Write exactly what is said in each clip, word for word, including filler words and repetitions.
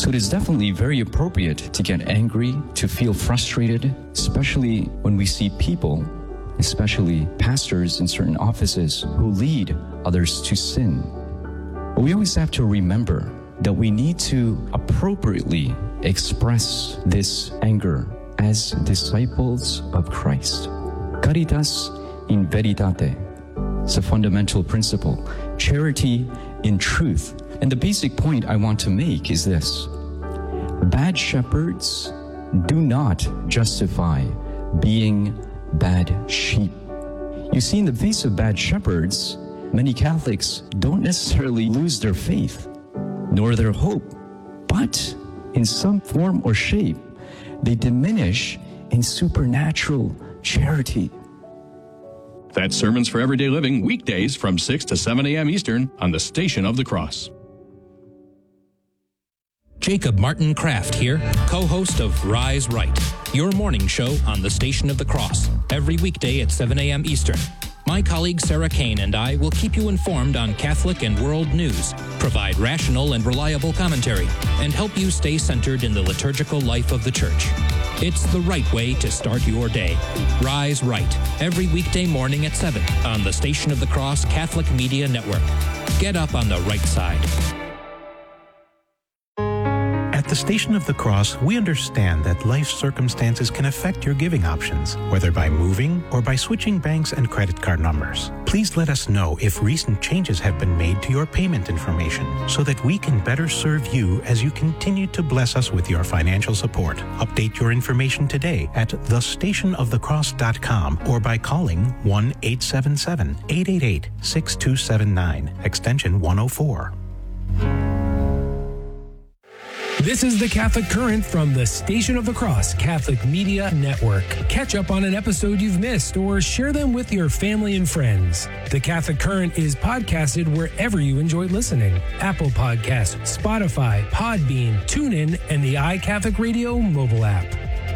So it is definitely very appropriate to get angry, to feel frustrated, especially when we see people, especially pastors in certain offices, who lead others to sin. But we always have to remember that we need to appropriately express this anger as disciples of Christ. Caritas in veritate. It's a fundamental principle. Charity in truth. And the basic point I want to make is this. Bad shepherds do not justify being bad sheep. You see, in the face of bad shepherds, many Catholics don't necessarily lose their faith, nor their hope, but in some form or shape, they diminish in supernatural charity. That's Sermons for Everyday Living, weekdays from six to seven a.m. Eastern on the Station of the Cross. Jacob Martin Kraft here, co-host of Rise Right, your morning show on the Station of the Cross, every weekday at seven a.m. Eastern. My colleague Sarah Kane and I will keep you informed on Catholic and world news, provide rational and reliable commentary, and help you stay centered in the liturgical life of the Church. It's the right way to start your day. Rise Right, every weekday morning at seven on the Station of the Cross Catholic Media Network. Get up on the right side. At the Station of the Cross, we understand that life circumstances can affect your giving options, whether by moving or by switching banks and credit card numbers. Please let us know if recent changes have been made to your payment information so that we can better serve you as you continue to bless us with your financial support. Update your information today at the station of the cross dot com or by calling one eight seven seven, eight eight eight, six two seven nine, extension one oh four. This is the Catholic Current from the Station of the Cross Catholic Media Network. Catch up on an episode you've missed or share them with your family and friends. The Catholic Current is podcasted wherever you enjoy listening. Apple Podcasts, Spotify, Podbean, TuneIn, and the iCatholic Radio mobile app.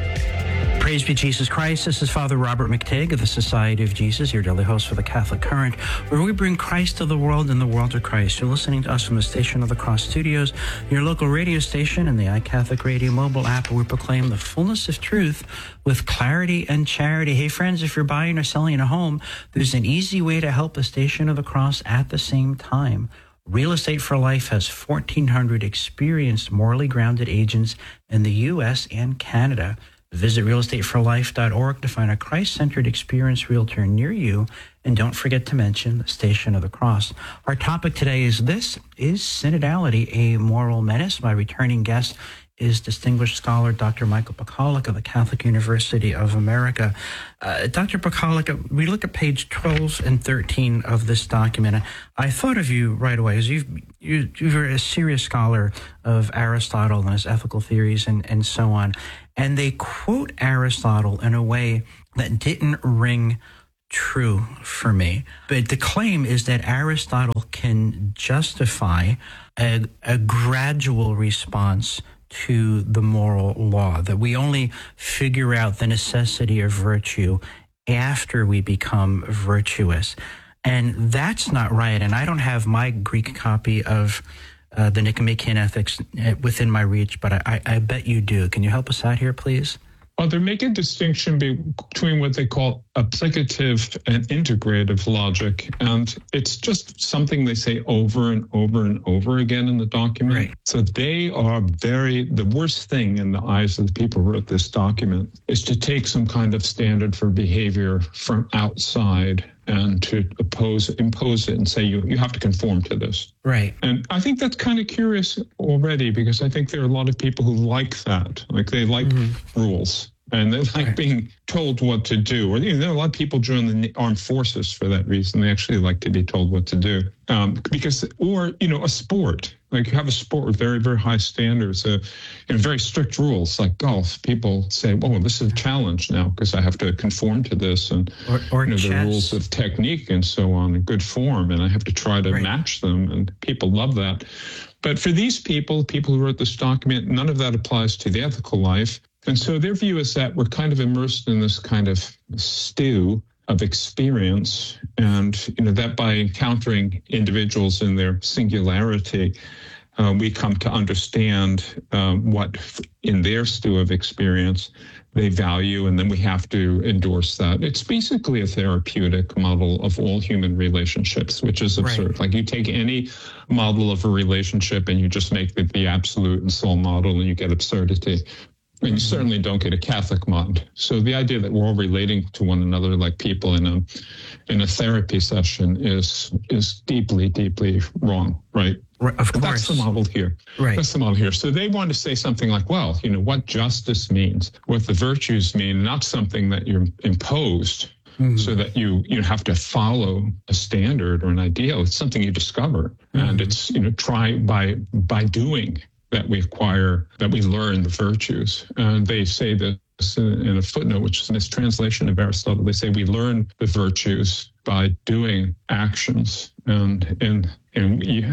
Praise be Jesus Christ. This is Father Robert McTigg of the Society of Jesus, your daily host for the Catholic Current, where we bring Christ to the world and the world to Christ. You're listening to us from the Station of the Cross Studios, your local radio station, and the iCatholic Radio mobile app, where we proclaim the fullness of truth with clarity and charity. Hey, friends, if you're buying or selling a home, there's an easy way to help the Station of the Cross at the same time. Real Estate for Life has fourteen hundred experienced, morally grounded agents in the U S and Canada. Visit real estate for life dot org to find a Christ-centered experienced realtor near you. And don't forget to mention the Station of the Cross. Our topic today is this, is synodality a moral menace? My returning guest is distinguished scholar Doctor Michael Pacolic of the Catholic University of America. Uh, Doctor Pacolic, we look at page twelve and thirteen of this document. I thought of you right away, as you've, you, you're a serious scholar of Aristotle and his ethical theories and, and so on. And they quote Aristotle in a way that didn't ring true for me. But the claim is that Aristotle can justify a, a gradual response to the moral law, that we only figure out the necessity of virtue after we become virtuous. And that's not right. And I don't have my Greek copy of uh, the Nicomachean Ethics within my reach, but I, I bet you do. Can you help us out here, please? Well, they're making a distinction between what they call applicative and integrative logic. And it's just something they say over and over and over again in the document. Right. So they are very, the worst thing in the eyes of the people who wrote this document is to take some kind of standard for behavior from outside and to oppose, impose it and say, you, you have to conform to this. Right. And I think that's kind of curious already, because I think there are a lot of people who like that. Like they like mm-hmm. rules and they like right. being told what to do. Or you know, there are a lot of people join the armed forces for that reason. They actually like to be told what to do. Um, because, or, you know, a sport, like you have a sport with very, very high standards, uh, you know, very strict rules like golf. People say, oh, this is a challenge now because I have to conform to this. And or, or you know, chess. The rules of technique and so on in good form. And I have to try to right. match them. And people love that. But for these people, people who wrote this document, none of that applies to the ethical life. And so their view is that we're kind of immersed in this kind of stew of experience, and you know that by encountering individuals in their singularity, uh, we come to understand uh, what in their stew of experience they value, and then we have to endorse that. It's basically a therapeutic model of all human relationships, which is absurd. Right. Like you take any model of a relationship and you just make it the absolute and sole model, and you get absurdity. And you certainly don't get a Catholic mod. So the idea that we're all relating to one another like people in a in a therapy session is is deeply, deeply wrong, right? Right, of course. That's the model here. Right. That's the model here. So they want to say something like, well, you know, what justice means, what the virtues mean, not something that you're imposed mm-hmm. so that you, you have to follow a standard or an ideal. It's something you discover. Mm-hmm. And it's, you know, try by by doing that we acquire, that we learn the virtues. And they say this in a footnote, which is a mistranslation of Aristotle. They say we learn the virtues by doing actions. And and and you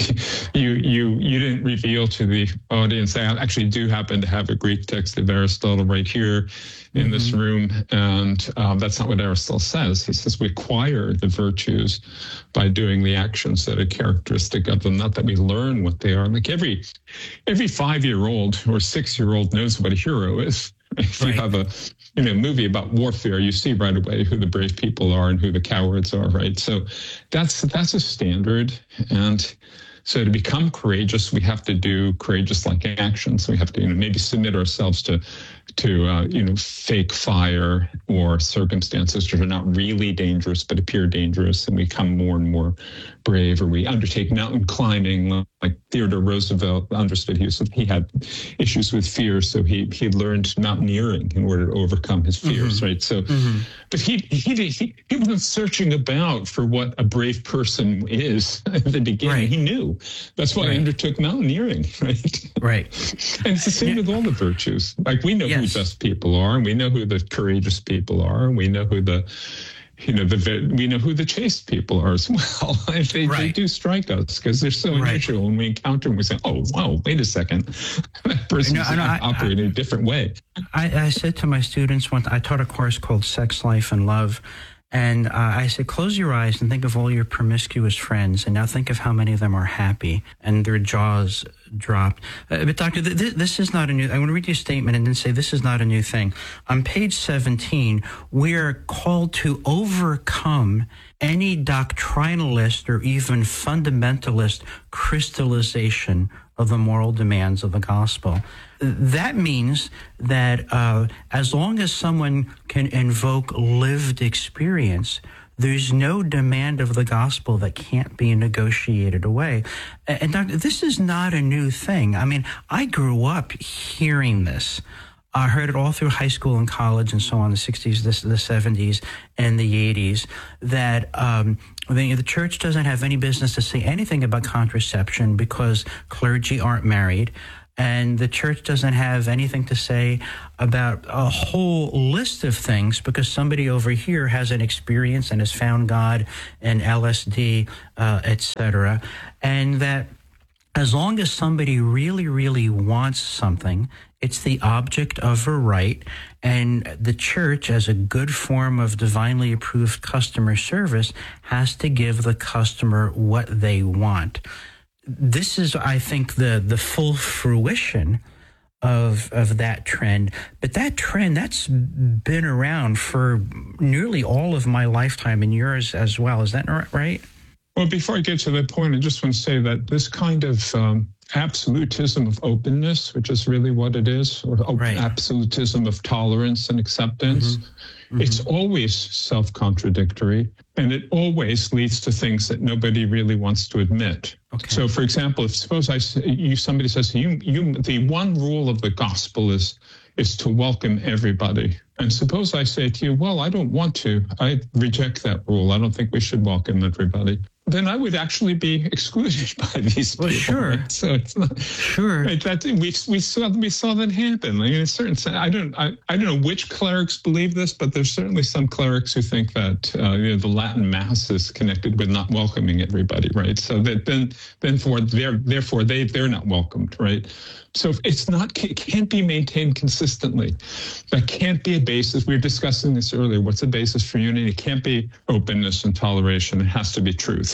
you you you didn't reveal to the audience. I actually do happen to have a Greek text of Aristotle right here in mm-hmm. this room, and um, that's not what Aristotle says. He says we acquire the virtues by doing the actions that are characteristic of them, not that we learn what they are. Like every every five-year-old or six-year-old knows what a hero is. If right. you have a you know movie about warfare, you see right away who the brave people are and who the cowards are, right? So that's that's a standard. And so to become courageous, we have to do courageous-like actions. We have to you know maybe submit ourselves to to uh, you know fake fire or circumstances that are not really dangerous but appear dangerous, and we become more and more brave. Or we undertake mountain climbing, like Theodore Roosevelt understood. He was, he had issues with fear, so he he learned mountaineering in order to overcome his fears, mm-hmm. right? So, mm-hmm. but he, he he he wasn't searching about for what a brave person is at the beginning. Right. He knew. That's why right. he undertook mountaineering, right? Right. And it's the same yeah. with all the virtues. Like we know yes. who just people are, and we know who the courageous people are, and we know who the You know, the we know who the chaste people are as well. they, right. they do strike us because they're so right. natural. When we encounter them, we say, oh, wow, wait a second. That person's no, no, operating in a different way. I, I said to my students, once I taught a course called Sex, Life, and Love. And uh, I said, close your eyes and think of all your promiscuous friends. And now think of how many of them are happy. And their jaws dropped. Uh, but doctor, th- th- this is not a new, I want to read you a statement and then say this is not a new thing. On page seventeen, we are called to overcome any doctrinalist or even fundamentalist crystallization of the moral demands of the gospel. That means that uh, as long as someone can invoke lived experience, there's no demand of the gospel that can't be negotiated away. And Doctor, this is not a new thing. I mean, I grew up hearing this. I heard it all through high school and college and so on, the sixties, the, the seventies, and the eighties, that um, the, the church doesn't have any business to say anything about contraception because clergy aren't married. And the church doesn't have anything to say about a whole list of things because somebody over here has an experience and has found God and L S D, uh, et cetera. And that as long as somebody really, really wants something, it's the object of a right, and the church, as a good form of divinely approved customer service, has to give the customer what they want. This is, I think, the, the full fruition of of that trend. But that trend, that's been around for nearly all of my lifetime and yours as well. Is that right? Well, before I get to that point, I just want to say that this kind of um, absolutism of openness, which is really what it is, or op- right. absolutism of tolerance and acceptance, mm-hmm. Mm-hmm. it's always self-contradictory, and it always leads to things that nobody really wants to admit. Okay. So, for example, if suppose I say, you somebody says you you the one rule of the gospel is is to welcome everybody, and suppose I say to you, well, I don't want to. I reject that rule. I don't think we should welcome everybody. Then I would actually be excluded by these people. Well, sure. Right? So it's not sure. Right, that we we saw we saw that happen. Like in a certain sense, I don't I, I don't know which clerics believe this, but there's certainly some clerics who think that uh, you know, the Latin Mass is connected with not welcoming everybody, right? So that then then for they're therefore they they're not welcomed, right? So it's not it can't be maintained consistently. That can't be a basis. We were discussing this earlier. What's the basis for unity? It can't be openness and toleration. It has to be truth.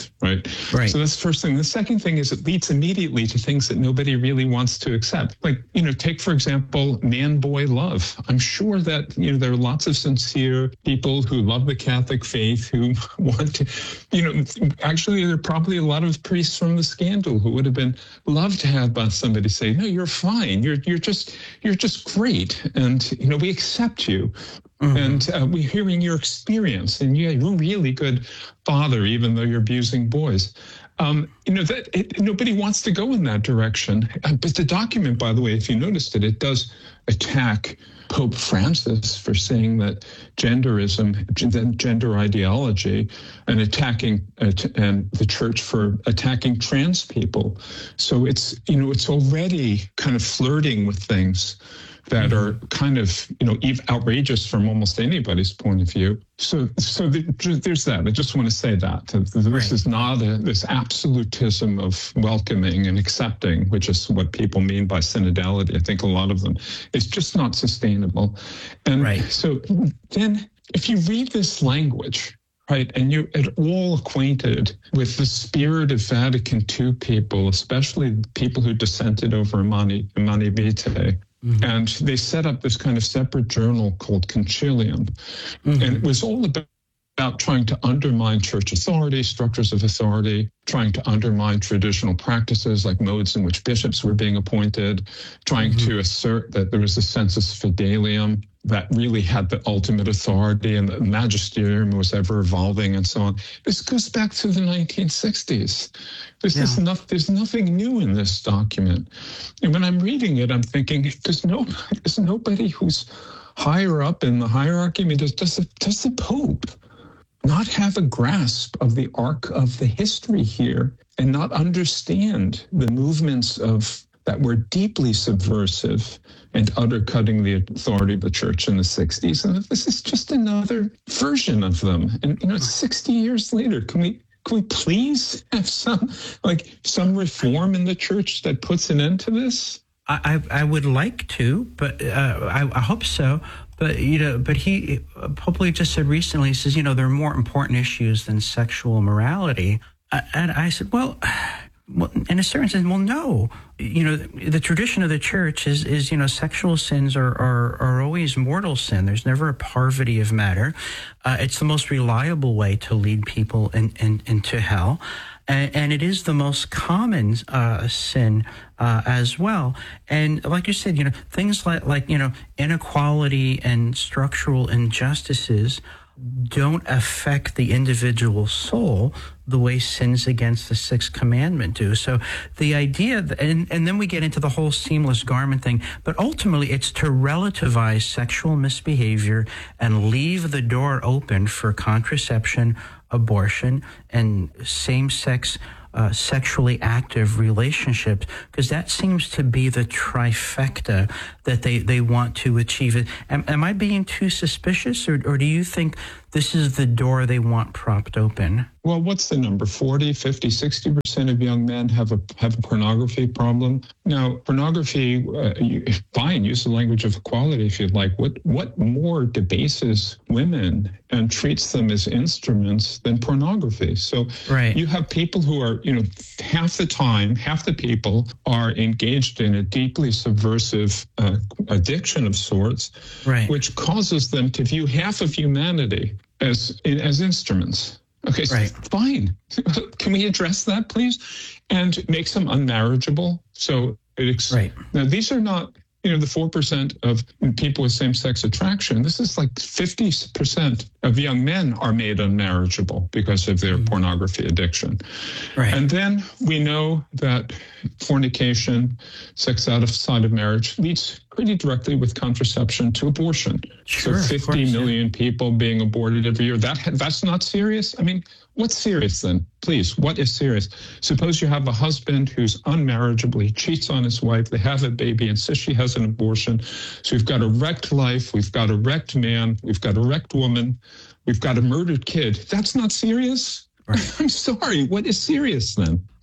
faith, right? Right. So that's the first thing. The second thing is it leads immediately to things that nobody really wants to accept. Like, you know, take, for example, man-boy love. I'm sure that, you know, there are lots of sincere people who love the Catholic faith who want to, you know, actually there are probably a lot of priests from the scandal who would have been loved to have somebody say, no, you're fine. You're, you're just, you're just great. And, you know, we accept you. Mm-hmm. And uh, we're hearing your experience, and yeah, you're a really good father, even though you're abusing boys. Um, you know, that it, nobody wants to go in that direction. Uh, but the document, by the way, if you noticed it, it does attack Pope Francis for saying that genderism, gender ideology, and attacking uh, and the church for attacking trans people. So it's, you know, it's already kind of flirting with things that are kind of, you know, outrageous from almost anybody's point of view. So, so the, there's that. I just want to say that this right. is not a, this absolutism of welcoming and accepting, which is what people mean by synodality. I think a lot of them, it's just not sustainable. And right. so then, if you read this language, right, and you're at all acquainted with the spirit of Vatican Two people, especially people who dissented over Humani, Humani Vitae. Mm-hmm. And they set up this kind of separate journal called Concilium. Mm-hmm. And it was all about, about trying to undermine church authority, structures of authority, trying to undermine traditional practices like modes in which bishops were being appointed, trying mm-hmm. to assert that there was a sensus fidelium that really had the ultimate authority and the magisterium was ever evolving and so on. This goes back to the nineteen sixties. This yeah. is not, there's nothing new in this document. And when I'm reading it, I'm thinking, there's, no, there's nobody who's higher up in the hierarchy. I mean, does, does, the, does the Pope not have a grasp of the arc of the history here and not understand the movements of that were deeply subversive and undercutting the authority of the church in the sixties? And this is just another version of them. And, you know, sixty years later, can we can we please have some, like, some reform in the church that puts an end to this? I, I would like to, but uh, I, I hope so. But, you know, but he, Pope Leo just said recently, he says, you know, there are more important issues than sexual morality. Uh, and I said, well, well, in a certain sense, well, no. You know, the tradition of the church is, is you know, sexual sins are, are, are always mortal sin. There's never a parvati of matter. Uh, it's the most reliable way to lead people in, in, into hell. And, and it is the most common uh, sin uh, as well. And like you said, you know, things like, like, you know, inequality and structural injustices don't affect the individual soul the way sins against the sixth commandment do. So the idea, that, and, and then we get into the whole seamless garment thing, but ultimately it's to relativize sexual misbehavior and leave the door open for contraception, abortion, and same-sex uh, sexually active relationships, because that seems to be the trifecta that they, they want to achieve. Am, am I being too suspicious, or, or do you think this is the door they want propped open? Well, what's the number? forty, fifty, sixty percent of young men have a have a pornography problem. Now, pornography, uh, you, fine, use the language of equality if you'd like. What what more debases women and treats them as instruments than pornography? So right. you have people who are, you know, half the time, half the people are engaged in a deeply subversive uh, addiction of sorts, right. which causes them to view half of humanity as as instruments. Okay, so right. fine. Can we address that, please? And make them unmarriageable. So it ex- right. now these are not, you know, the four percent of people with same-sex attraction. This is like fifty percent of young men are made unmarriageable because of their mm-hmm. pornography addiction. Right. And then we know that fornication, sex outside of marriage, leads pretty directly with contraception to abortion. Sure, so fifty course, million yeah. people being aborted every year. That that's not serious? I mean, what's serious then? Please, what is serious? Suppose you have a husband who's unmarriageable, he cheats on his wife, they have a baby, insists she has an abortion. So we've got a wrecked life, we've got a wrecked man, we've got a wrecked woman, we've got a murdered kid. That's not serious? Right. I'm sorry, what is serious then?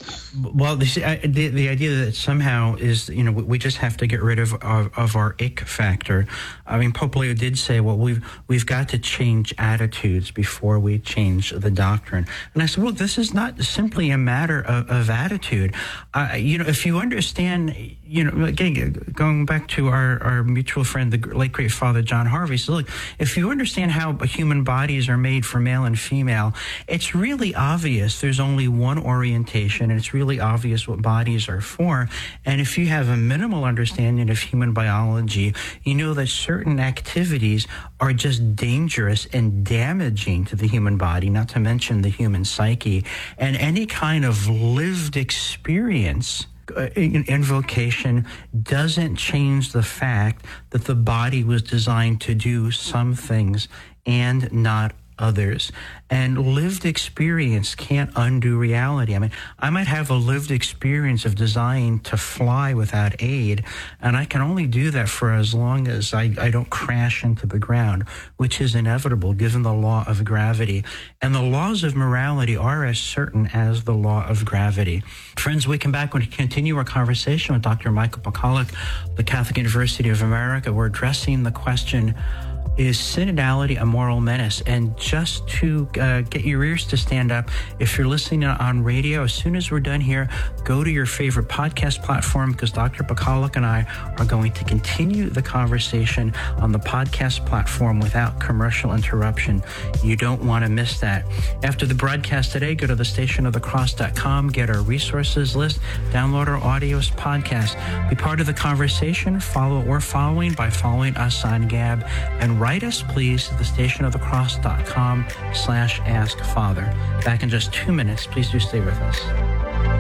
Well, the, the the idea that somehow is, you know, we just have to get rid of of, of our ick factor. I mean, Pope Leo did say, well, we've we've got to change attitudes before we change the doctrine. And I said, well, this is not simply a matter of, of attitude. Uh, you know, if you understand, you know, again, going back to our, our mutual friend, the late great Father John Harvey, so look, if you understand how human bodies are made for male and female, it's really obvious there's only one orientation, and it's really obvious what bodies are for. And if you have a minimal understanding of human biology, you know that certain activities are just dangerous and damaging to the human body, not to mention the human psyche. And any kind of lived experience invocation doesn't change the fact that the body was designed to do some things and not others. And lived experience can't undo reality. I mean, I might have a lived experience of design to fly without aid, and I can only do that for as long as I, I don't crash into the ground, which is inevitable given the law of gravity. And the laws of morality are as certain as the law of gravity. Friends, we come back when we continue our conversation with Doctor Michael Pacalek, the Catholic University of America. We're addressing the question, is synodality a moral menace? And just to uh, get your ears to stand up, if you're listening on radio, as soon as we're done here, go to your favorite podcast platform, because Doctor Pacalek and I are going to continue the conversation on the podcast platform without commercial interruption. You don't want to miss that. After the broadcast today, go to the station of the cross dot com, get our resources list, download our audios podcast. Be part of the conversation. Follow what we're following by following us on Gab, and write us, please, to the station of the cross dot com slash ask father. Back in just two minutes. Please do stay with us.